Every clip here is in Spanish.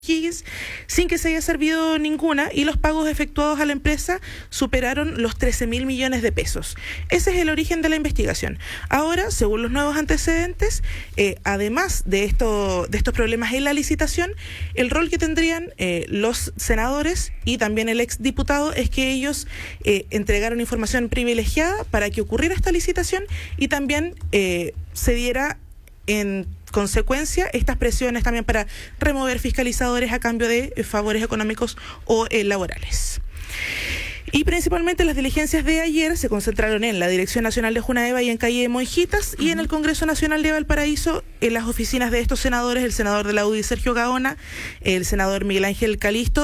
Higgins sin que se haya servido ninguna, y los pagos efectuados a la empresa superaron los 13.000 millones de pesos. Ese es el origen de la investigación. Ahora, según los nuevos antecedentes, además de estos problemas en la licitación, el rol que tendrían los senadores y también el exdiputado es que ellos entregaron información privilegiada para que ocurriera esta licitación y también se diera en consecuencia estas presiones también para remover fiscalizadores a cambio de favores económicos o laborales. Y principalmente las diligencias de ayer se concentraron en la Dirección Nacional de Junaeva y en calle de Monjitas, y en el Congreso Nacional de Valparaíso, en las oficinas de estos senadores, el senador de la UDI Sergio Gaona, el senador Miguel Ángel Calisto,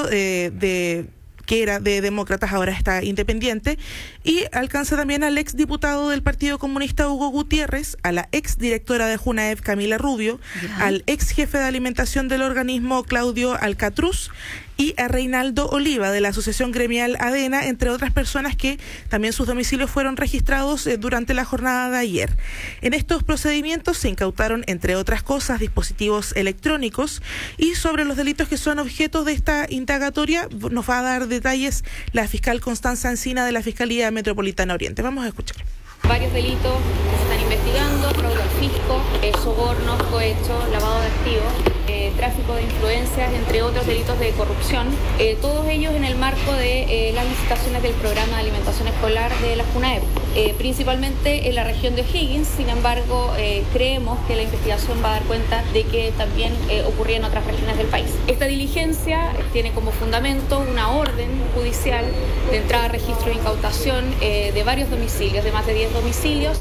que era de Demócratas, ahora está independiente, y alcanza también al exdiputado del Partido Comunista Hugo Gutiérrez, a la exdirectora de Junaev Camila Rubio, al ex jefe de alimentación del organismo Claudio Alcatruz, y a Reinaldo Oliva de la Asociación Gremial ADENA, entre otras personas que también sus domicilios fueron registrados durante la jornada de ayer. En estos procedimientos se incautaron, entre otras cosas, dispositivos electrónicos, y sobre los delitos que son objetos de esta indagatoria nos va a dar detalles la fiscal Constanza Encina de la Fiscalía Metropolitana Oriente. Vamos a escuchar. Varios delitos que se están investigando: fraude al fisco, sobornos, cohecho, lavado de activos, tráfico de influencias, entre otros delitos de corrupción, todos ellos en el marco de las licitaciones del programa de alimentación escolar de la Junaev, principalmente en la región de O'Higgins. Sin embargo, creemos que la investigación va a dar cuenta de que también ocurría en otras regiones del país. Esta diligencia tiene como fundamento una orden judicial de entrada a registro de incautación de varios domicilios, de más de 10 domicilios.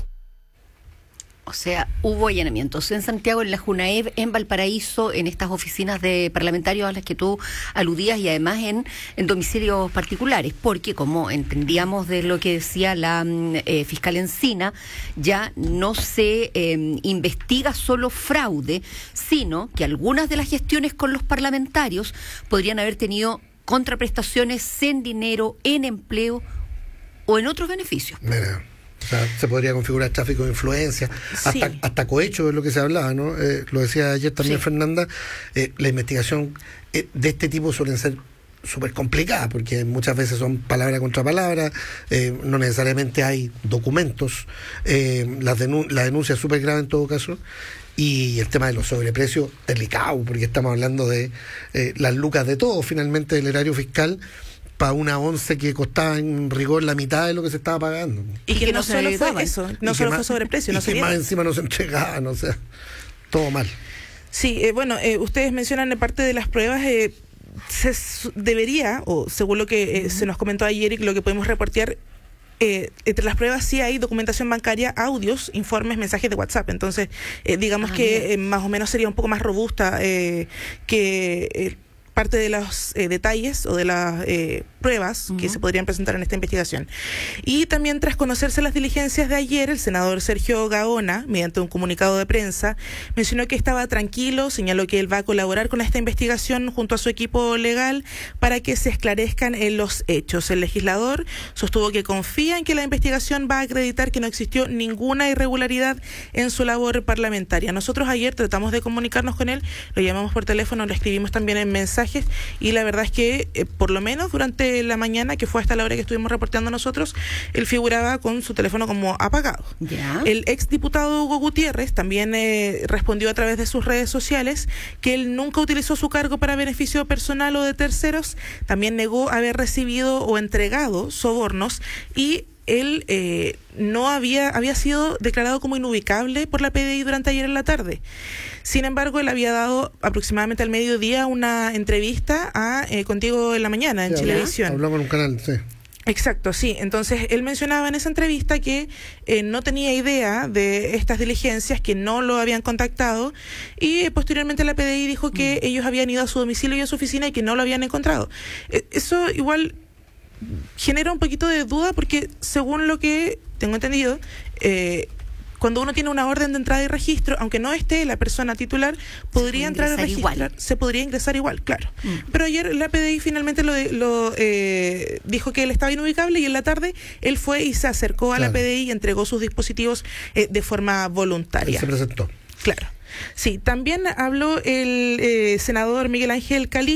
O sea, hubo allanamientos en Santiago, en la Junaev, en Valparaíso, en estas oficinas de parlamentarios a las que tú aludías, y además en domicilios particulares, porque como entendíamos de lo que decía la fiscal Encina, ya no se investiga solo fraude, sino que algunas de las gestiones con los parlamentarios podrían haber tenido contraprestaciones en dinero, en empleo o en otros beneficios. Mira. O sea, se podría configurar tráfico de influencia, sí. hasta cohecho es lo que se hablaba, ¿no? Lo decía ayer también, sí. Fernanda, la investigación de este tipo suelen ser súper complicada, porque muchas veces son palabra contra palabra, no necesariamente hay documentos, la denuncia es súper grave en todo caso, y el tema de los sobreprecios delicado, porque estamos hablando de las lucas de todo, finalmente, del erario fiscal, para una once que costaba en rigor la mitad de lo que se estaba pagando. Y que no solo fue eso, no solo fue sobreprecio. Y que más encima no se entregaban, o sea, todo mal. Sí, ustedes mencionan en parte de las pruebas, se debería, o según lo que se nos comentó ayer y lo que podemos reportear, entre las pruebas sí hay documentación bancaria, audios, informes, mensajes de WhatsApp. Entonces, digamos que más o menos sería un poco más robusta que parte de los detalles o de las pruebas que se podrían presentar en esta investigación. Y también, tras conocerse las diligencias de ayer, el senador Sergio Gaona, mediante un comunicado de prensa, mencionó que estaba tranquilo, señaló que él va a colaborar con esta investigación junto a su equipo legal para que se esclarezcan los hechos. El legislador sostuvo que confía en que la investigación va a acreditar que no existió ninguna irregularidad en su labor parlamentaria. Nosotros ayer tratamos de comunicarnos con él, lo llamamos por teléfono, lo escribimos también en mensajes, y la verdad es que por lo menos durante la mañana, que fue hasta la hora que estuvimos reporteando nosotros, él figuraba con su teléfono como apagado. ¿Ya? El exdiputado Hugo Gutiérrez también respondió a través de sus redes sociales que él nunca utilizó su cargo para beneficio personal o de terceros, también negó haber recibido o entregado sobornos, y él no había sido declarado como inubicable por la PDI durante ayer en la tarde. Sin embargo, él había dado aproximadamente al mediodía una entrevista a Contigo en la Mañana, en Chilevisión. Habló con un canal, sí. Exacto, sí. Entonces, él mencionaba en esa entrevista que no tenía idea de estas diligencias, que no lo habían contactado, y posteriormente la PDI dijo que ellos habían ido a su domicilio y a su oficina y que no lo habían encontrado. Eso igual genera un poquito de duda, porque según lo que tengo entendido, cuando uno tiene una orden de entrada y registro, aunque no esté la persona titular, podría entrar a registrar, igual. Se podría ingresar igual, claro. Pero ayer la PDI finalmente lo dijo que él estaba inubicable, y en la tarde él fue y se acercó a la PDI y entregó sus dispositivos de forma voluntaria. Él se presentó. Claro. Sí, también habló el senador Miguel Ángel Calí.